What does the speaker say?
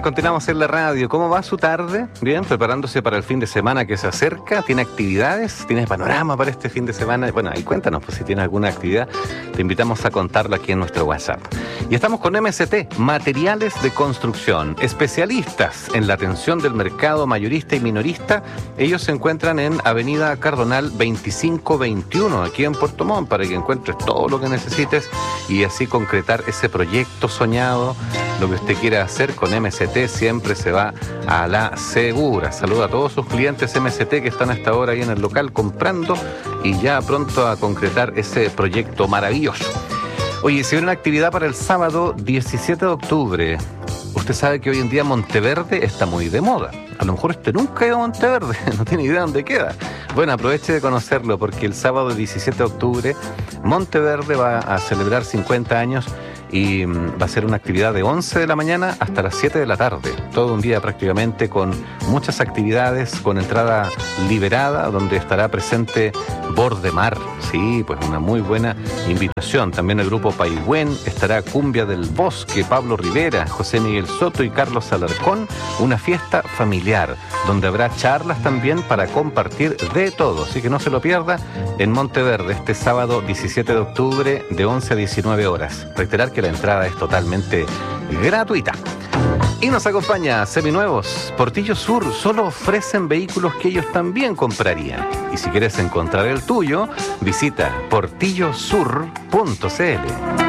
continuamos en la radio. ¿Cómo va su tarde? Bien, preparándose para el fin de semana que se acerca. ¿Tiene actividades? ¿Tienes panorama para este fin de semana? Bueno, ahí cuéntanos, pues si tienes alguna actividad, te invitamos a contarlo aquí en nuestro WhatsApp. Y estamos con MST, Materiales de Construcción, especialistas en la atención del mercado mayorista y minorista. Ellos se encuentran en Avenida Cardonal 2521, aquí en Puerto Montt, para que encuentres todo lo que necesites y así concretar ese proyecto soñado. Lo que usted quiera hacer con MST siempre se va a la segura. Saluda a todos sus clientes MST que están hasta ahora ahí en el local comprando y ya pronto a concretar ese proyecto maravilloso. Oye, se viene una actividad para el sábado 17 de octubre. Usted sabe que hoy en día Monteverde está muy de moda. A lo mejor usted nunca ha ido a Monteverde, no tiene idea dónde queda. Bueno, aproveche de conocerlo porque el sábado 17 de octubre Monteverde va a celebrar 50 años y va a ser una actividad de 11 de la mañana hasta las 7 de la tarde. Todo un día prácticamente con muchas actividades, con entrada liberada, donde estará presente Bordemar. Sí, pues una muy buena invitación. También el grupo Paigüén, estará Cumbia del Bosque, Pablo Rivera, José Miguel Soto y Carlos Alarcón. Una fiesta familiar, donde habrá charlas también para compartir de todo. Así que no se lo pierda en Monteverde este sábado 17 de octubre de 11 a 19 horas. Reiterar que la entrada es totalmente gratuita. Y nos acompaña Seminuevos. Portillo Sur solo ofrecen vehículos que ellos también comprarían. Y si quieres encontrar el tuyo, visita portillosur.cl.